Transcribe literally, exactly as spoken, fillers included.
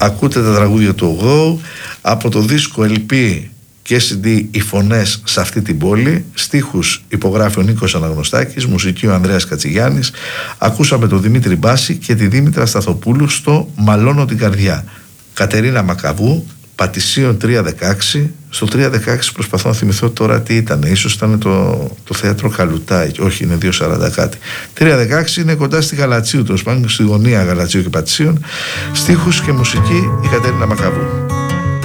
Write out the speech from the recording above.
Ακούτε τα τραγούδια του Go από το δίσκο ελ πι και σι ντι «Οι φωνές σε αυτή την πόλη». Στίχους υπογράφει ο Νίκος Αναγνωστάκης, μουσική ο Ανδρέας Κατσιγιάννης. Ακούσαμε τον Δημήτρη Μπάση και τη Δήμητρα Σταθοπούλου στο «Μαλώνω την καρδιά». Κατερίνα Μακαβού, Πατησίων τρία δεκαέξι. Στο τρία δεκαέξι προσπαθώ να θυμηθώ τώρα τι ήταν. Ίσως ήταν το, το θέατρο Καλουτάι. Όχι, είναι δύο σαράντα κάτι. τρία δεκαέξι είναι κοντά στη Γαλατσίου, τέλος πάντων, στη γωνία Γαλατσίου και Πατησίων. Στίχους και μουσική η Κατερίνα Μακαβού.